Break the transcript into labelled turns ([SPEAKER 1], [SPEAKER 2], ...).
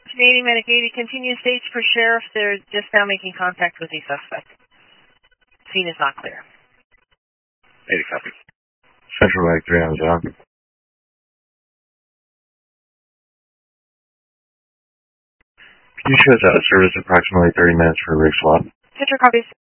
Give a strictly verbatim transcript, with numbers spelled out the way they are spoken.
[SPEAKER 1] Canadian Medic eighty, continue stage for sheriff. They're just now making contact with the suspect. Scene is not clear.
[SPEAKER 2] eighty copies.
[SPEAKER 3] Central Medic three on the job. Can you show us out of service approximately thirty minutes for a rig swap?
[SPEAKER 1] Central copies.